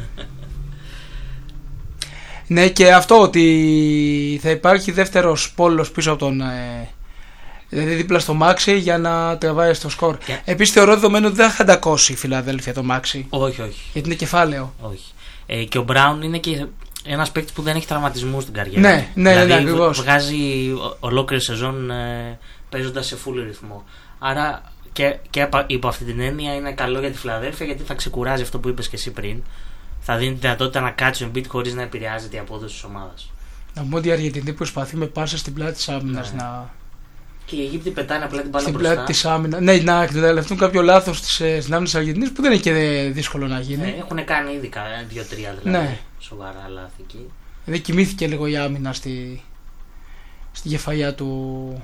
Ναι, και αυτό ότι θα υπάρχει δεύτερος πόλος πίσω από τον. Ε, δηλαδή δίπλα στο Μάξι για να τραβάει στο σκορ. Και... Επίσης θεωρώ δεδομένο ότι δεν θα αντακώσει η Φιλαδέλφια το Μάξι. Όχι, όχι. Γιατί είναι κεφάλαιο. Όχι. Ε, και ο Μπράουν είναι και ένας παίκτης που δεν έχει τραυματισμούς στην καριέρα. Ναι, ναι, δηλαδή, ναι, ακριβώς. Βγάζει ολόκληρη σεζόν ε, παίζοντας σε full ρυθμό. Άρα και, και υπό αυτή την έννοια είναι καλό για τη Φιλαδέλφια, γιατί θα ξεκουράζει αυτό που είπες και εσύ πριν. Θα δίνει τη δυνατότητα να κάτσει ο Embiid χωρίς να επηρεάζεται η απόδοση της ομάδας. Να πούμε ότι η Αργεντινή προσπαθεί με πάσα στην πλάτη της άμυνας ναι. να. Και οι Αιγύπτιοι πετάνε απλά την μπάλα στην μπροστά. Πλάτη της άμυνας. Ναι, να εκμεταλλευτούν κάποιο λάθος στην άμυνα της Αργεντινής που δεν είναι και δύσκολο να γίνει. Ναι, έχουν κάνει ήδη δύο-τρία δηλαδή. Ναι. Σοβαρά λάθη εκεί. Δηλαδή κοιμήθηκε λίγο η άμυνα στη, στη κεφαλιά του.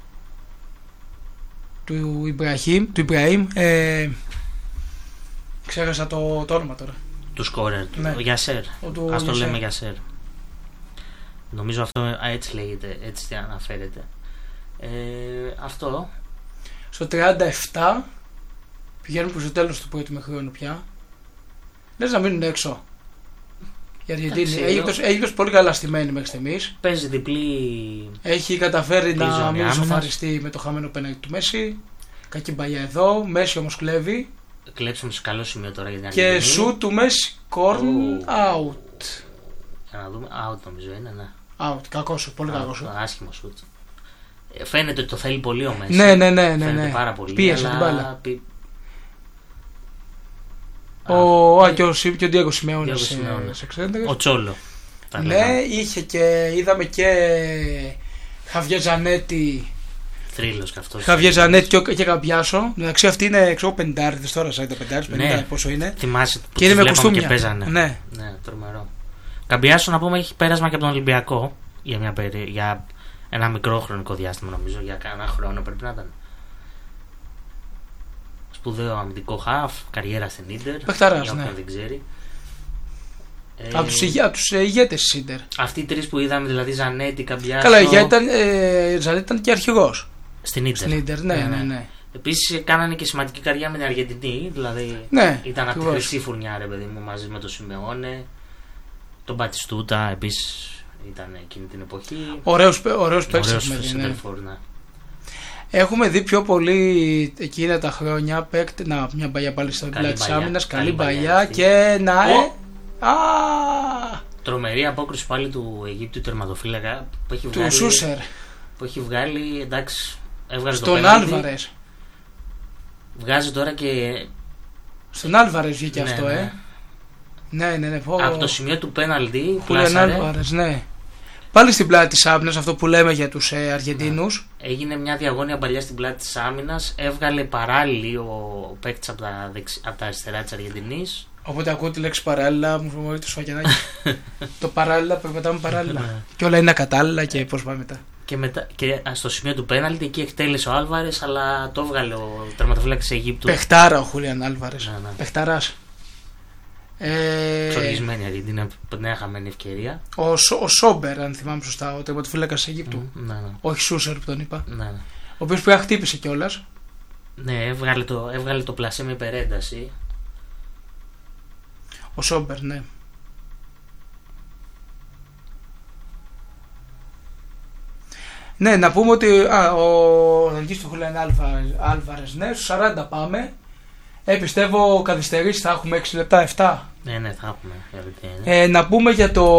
του Ιμπραχήμ. Του Ιμπραήμ. Ε, ξέχασα το, το όνομα τώρα. Του σκόρερ, του ναι. Γιασέρ. Του Ας το λέμε Γιασέρ. Νομίζω αυτό έτσι λέγεται, έτσι αναφέρεται. Ε, αυτό. Στο τριάντα επτά πηγαίνουν προς το τέλος του πρώτου μηχρόνου πια. Λες να μείνουν έξω. Η Αργεντίνη. Αίγυπτος, Αίγυπτος πολύ καλά στημένη μέχρι στιγμής. Παίζει διπλή. Έχει καταφέρει διπλή να μην σοφαριστεί με το χαμένο πέναλτι του Μέση. Κακή μπαγιά εδώ. Μέση όμως κλέβει. Κλέψαμε σε καλό σημείο τώρα για την και Αργεντινή. Και σου του Μέση corn oh. out. Για να δούμε. Out νομίζω είναι, ναι. Out. Κακό σου. Πολύ κακό σου. Άσχημο σουτ. Φαίνεται ότι το θέλει πολύ ο Μέση. Ναι, ναι, ναι. ναι, ναι. Πάρα πολύ. Πίεσε αλλά... την μπάλα. Πι... Ο, α, και ο, και ο Ντιέγκο Σιμεώνε σε εξέντρες. Ο Τσόλο. Ναι, είχε και είδαμε και Χαβιέ Ζανέτη. Θρύλος κι αυτός. Χαβιέ Ζανέτη και, και Καμπιάσο. Εντάξει, αυτή είναι ξέρω πεντάριδες τώρα, σαράντα πέντε, πενήντα ναι. Πόσο είναι. Θυμάσαι που και είναι με κουστούμια και παίζανε. Ναι. ναι, τρομερό. Καμπιάσο να πούμε έχει πέρασμα και από τον Ολυμπιακό για, μια περί... για ένα μικρό χρονικό διάστημα νομίζω. Για ένα χρόνο πρέπει να ήταν. Σπουδαίο αμυντικό χαφ, καριέρα στην Ίντερ. Πεχταράς, για ναι. όποιον δεν ξέρει. Από τους, ηγε, τους ε, ηγέτες της Ίντερ. Αυτοί οι τρεις που είδαμε, δηλαδή Ζανέτη, Καμπιάσο. Καλά, η ήταν, ε, Ζανέτη ήταν και αρχηγός. Στην Ίντερ. Στην Ίντερ, ναι, ναι, ναι. ναι. Επίσης κάνανε και σημαντική καριέρα με την Αργεντινή. Δηλαδή ναι, ήταν από τη χρυσή φουρνιά, ρε παιδί μου, μαζί με τον Σιμεώνε. Τον Μπατιστούτα επίσης ήταν εκείνη την εποχή. Ωραίος, ωραίος παίκτης. Ναι. Έχουμε δει πιο πολύ εκείνα τα χρόνια παίκτη. Να, μια μπαγιά πάλι στο πλάι της άμυνας. Καλή μπαγιά και να. Ε, α, τρομερή απόκριση πάλι του Αιγύπτιου τερματοφύλακα που έχει βγάλει. Του Σούσερ. Που έχει βγάλει, εντάξει, έβγαζε στον το Άλβαρες. Βγάζει τώρα και. Στον Άλβαρες βγήκε ναι, αυτό, ναι. ε. Ναι, ναι, ναι. Πω... Από το σημείο του πέναλτι. Χούλιαν Άλβαρες, ναι. Πάλι στην πλάτη της άμυνας, αυτό που λέμε για τους ε, Αργεντίνους. Ναι. Έγινε μια διαγώνια παλιά στην πλάτη της άμυνας. Έβγαλε παράλληλη ο παίκτης από τα, δεξι... από τα αριστερά της Αργεντινής. Όποτε ακούω τη λέξη παράλληλα, μου φοβάμαι το σφαγιανάκι. Το παράλληλα, περπατάμε παράλληλα. Και όλα είναι ακατάλληλα και πώς πάμε μετά. Και, μετά, και στο σημείο του πέναλτι εκεί εκτέλεσε ο Άλβαρες, αλλά το έβγαλε ο τερματοφύλακας της Αιγύπτου. Πεχτάρα ο Χούλιαν Άλβαρες. Ναι, ναι. Πεχταράς. Εξοργισμένη Αργεντινή, νέα χαμένη ευκαιρία. Ο, ο Σόμπερ, αν θυμάμαι σωστά, ο τερματοφύλακας της Αιγύπτου. Mm, ναι, ναι. Όχι Σούσερ που τον είπα. Ναι, ναι. Ο οποίος πια χτύπησε κιόλας. Ναι, έβγαλε το, έβγαλε το πλασέ με υπερένταση. Ο Σόμπερ, ναι. Ναι, να πούμε ότι α, ο Δανκής του Χουλιαν Άλβαρες, ναι, στους σαράντα πάμε. Ε, πιστεύω καθυστερήσεις θα έχουμε έξι λεπτά, επτά. Ναι, ναι, θα έχουμε. Ε, να πούμε για το...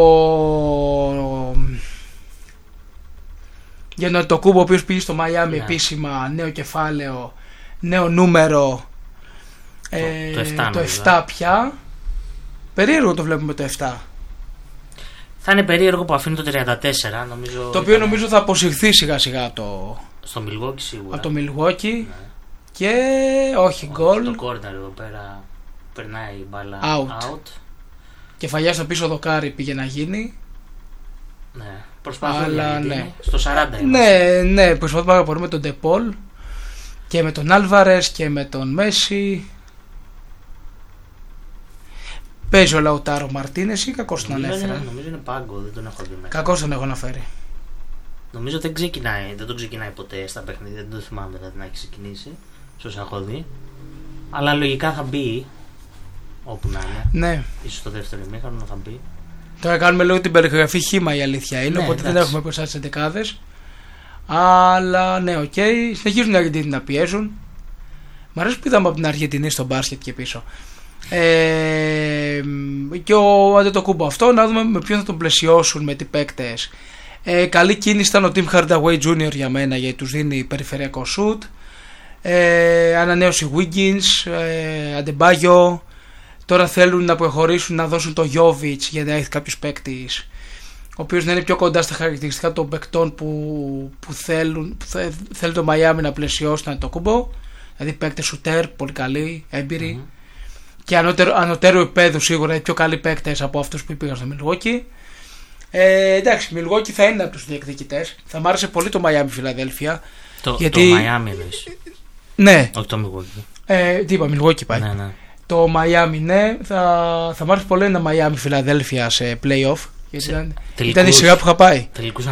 Για το Κούμπο ο οποίος πήγε στο Μαϊάμι, ναι. Επίσημα, νέο κεφάλαιο, νέο νούμερο. Το, ε, το επτά, το επτά πια. Περίεργο το βλέπουμε το επτά. Θα είναι περίεργο που αφήνει το τριάντα τέσσερα, νομίζω. Το οποίο ήταν... νομίζω θα αποσυρθεί σιγά σιγά το. Στο Milwaukee σίγουρα. Από το Milwaukee. Ναι. Και όχι γκολ. Στο corner εδώ πέρα περνάει η μπάλα out. out. Κεφαλιά στο πίσω δοκάρι πήγε να γίνει. Ναι, προσπαθούν. Αλλά, γιατί ναι. Στο σαράντα είμαστε. Ναι, ναι, προσπαθούμε να μπορούμε τον Ντεπόλ και με τον Άλβαρες και με τον Μέση. Παίζει ο Λαουτάρο Μαρτίνες ή κακώς τον Νομίζω ανέφερα? είναι- Νομίζω είναι πάγκο, δεν τον έχω δει μέσα. Κακώς τον έχω αναφέρει. Νομίζω δεν ξεκινάει, δεν τον ξεκινάει ποτέ στα παιχνίδια, δεν το θυμάμαι δηλαδή να έχει ξεκινήσει. Ίσως έχω δει. Αλλά λογικά θα μπει όπου να είναι. Ναι. Ίσως στο δεύτερο ημίχρονο θα μπει. Τώρα κάνουμε λίγο την περιγραφή χήμα, η αλήθεια είναι, Ναι, οπότε δεν εντάξει. έχουμε μπροστά τις εντεκάδες. Αλλά ναι, οκ, okay. Συνεχίζουν οι Αργεντινοί να πιέζουν. Μ' αρέσει που είδαμε από την Αργεντινή στο μπάσκετ και πίσω. Ε, και ο Αντετοκούμπο αυτό, να δούμε με ποιον θα τον πλαισιώσουν, με τι παίκτες. Ε, καλή κίνηση ήταν ο Tim Hardaway τζούνιορ για μένα, γιατί τους δίνει περιφερειακό σουτ. Ε, ανανέωση Wiggins, ε, Adebayo. Τώρα θέλουν να προχωρήσουν, να δώσουν το Jovic για να έχει κάποιος παίκτης ο οποίος να είναι πιο κοντά στα χαρακτηριστικά των παικτών που, που, θέλουν, που θε, θέλει το Miami να πλαισιώσει τον Αντετοκούμπο. Δηλαδή παίκτες σουτέρ, πολύ καλοί, έμπειροι. Mm-hmm. Και ανώτερο, ανωτέρου επίπεδου σίγουρα, οι πιο καλοί παίκτες από αυτούς που πήγαν στο Milwaukee. Ε, εντάξει, Milwaukee θα είναι από τους διεκδικητές. Θα μ' άρεσε πολύ το Miami Φιλαδέλφια. Το, γιατί... το Miami εννοείς. Ναι. Όχι το Milwaukee. Ε, τι είπα, Milwaukee πάει. Ναι, ναι. Το Miami, ναι. Θα, θα μ' άρεσε πολύ ένα Miami Φιλαδέλφια σε playoff. Γιατί ήταν, ήταν η σειρά που είχα πάει. Τελικούς